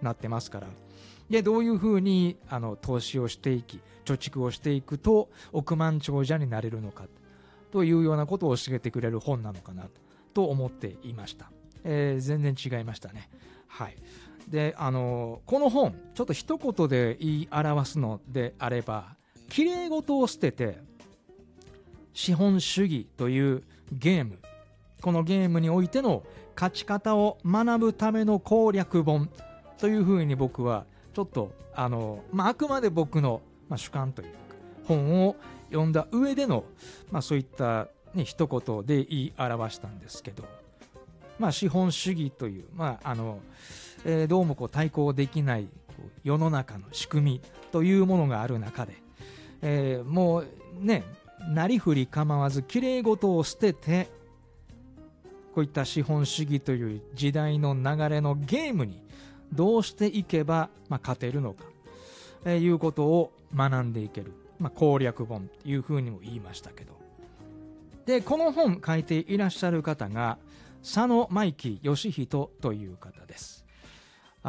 なってますから。でどういうふうに投資をしていき貯蓄をしていくと億万長者になれるのかというようなことを教えてくれる本なのかなと思っていました。全然違いましたね。はい。でこの本ちょっと一言で言い表すのであれば、きれい事を捨てて資本主義というゲーム、このゲームにおいての勝ち方を学ぶための攻略本というふうに僕はちょっとあくまで僕の、主観というか本を読んだ上での、そういった、一言で言い表したんですけど、資本主義という、どうも対抗できない世の中の仕組みというものがある中で、もうねなりふり構わずきれい事を捨ててこういった資本主義という時代の流れのゲームにどうしていけば、勝てるのか、いうことを学んでいける、攻略本というふうにも言いましたけど、でこの本書いていらっしゃる方が佐野舞木義人という方です。い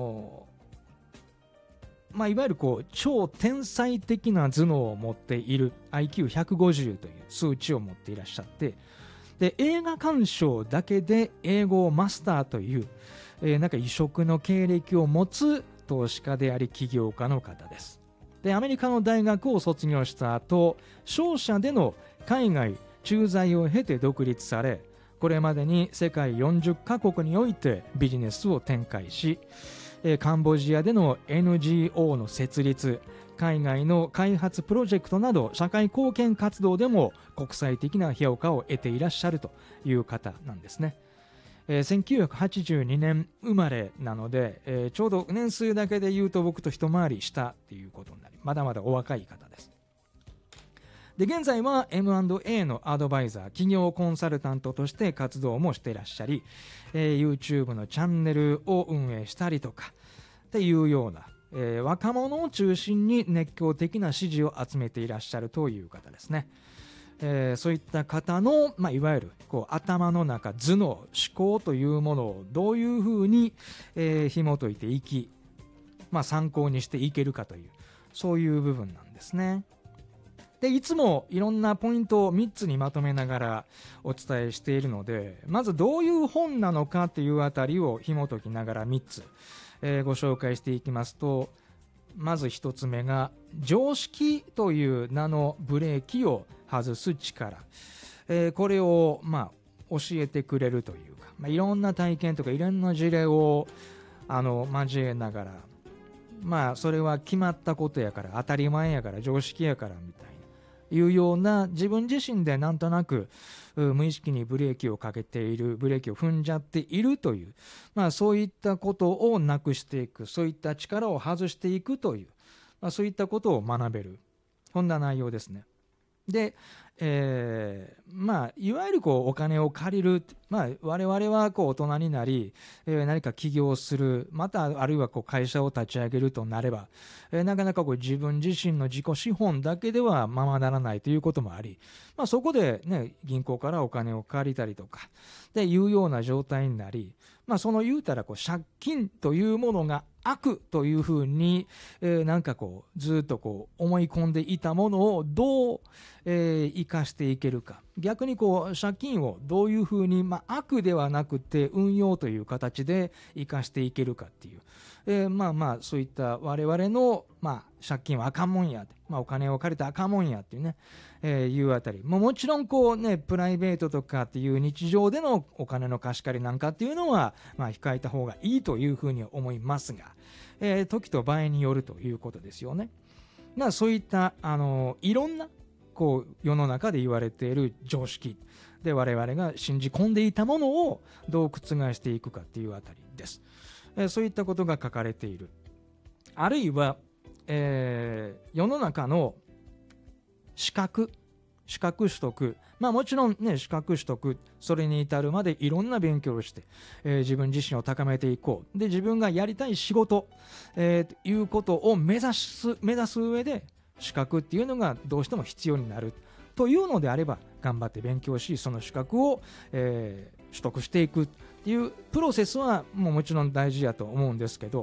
わゆる超天才的な頭脳を持っている IQ150 という数値を持っていらっしゃって、で映画鑑賞だけで英語をマスターという、異色の経歴を持つ投資家であり起業家の方です。でアメリカの大学を卒業した後、商社での海外駐在を経て独立され、これまでに世界40カ国においてビジネスを展開し、カンボジアでの NGO の設立、海外の開発プロジェクトなど社会貢献活動でも国際的な評価を得ていらっしゃるという方なんですね。1982年生まれなので、ちょうど年数だけで言うと僕と一回り下っていうことになり、まだまだお若い方です。で現在は M&A のアドバイザー、企業コンサルタントとして活動もしていらっしゃり、YouTube のチャンネルを運営したりとかっていうような、若者を中心に熱狂的な支持を集めていらっしゃるという方ですね。そういった方の、いわゆる頭の中、頭脳、思考というものをどういうふうに、紐解いていき、参考にしていけるかという、そういう部分なんですね。でいつもいろんなポイントを3つにまとめながらお伝えしているので、まずどういう本なのかというあたりを紐解きながら3つ、ご紹介していきますと、まず1つ目が常識という名のブレーキを外す力、これを教えてくれるというか、いろんな体験とかいろんな事例を交えながら、それは決まったことやから当たり前やから常識やからみたいないうような、自分自身でなんとなく無意識にブレーキをかけている、ブレーキを踏んじゃっているという、そういったことをなくしていく、そういった力を外していくという、そういったことを学べる、こんな内容ですね。で、いわゆるお金を借りる、我々は大人になり、何か起業する、またあるいは会社を立ち上げるとなれば、なかなか自分自身の自己資本だけではままならないということもあり、そこで、銀行からお金を借りたりとかっていうような状態になり、その言うたら借金というものが悪というふうに、ずっと思い込んでいたものをどう、生かしていけるか、逆に借金をどういうふうに、悪ではなくて運用という形で生かしていけるかっていう、そういった我々の、借金はあかんもんや、お金を借りたらあかんもんやっていうね、いうあたりもちろんプライベートとかっていう日常でのお金の貸し借りなんかっていうのは、控えた方がいいというふうに思いますが、時と場合によるということですよね。そういったいろんな世の中で言われている常識で我々が信じ込んでいたものをどう覆していくかっていうあたりです。そういったことが書かれている。あるいは、世の中の資格取得、もちろんね、資格取得、それに至るまでいろんな勉強をして、自分自身を高めていこう。で、自分がやりたい仕事、いうことを目指す上で資格っていうのがどうしても必要になるというのであれば、頑張って勉強し、その資格を、取得していくっていうプロセスはもちろん大事やと思うんですけど、